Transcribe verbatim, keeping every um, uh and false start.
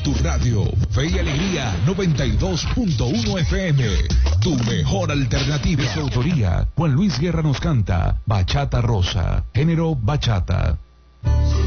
tu radio. Fe y Alegría noventa y dos punto uno F M. Tu mejor alternativa. De su autoría, Juan Luis Guerra nos canta Bachata Rosa. Género bachata.